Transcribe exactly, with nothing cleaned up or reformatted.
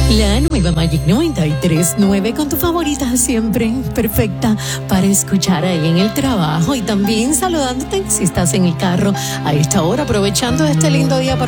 La nueva Magic noventa y tres punto nueve con tu favorita siempre, perfecta para escuchar ahí en el trabajo y también saludándote si estás en el carro a esta hora, aprovechando este lindo día para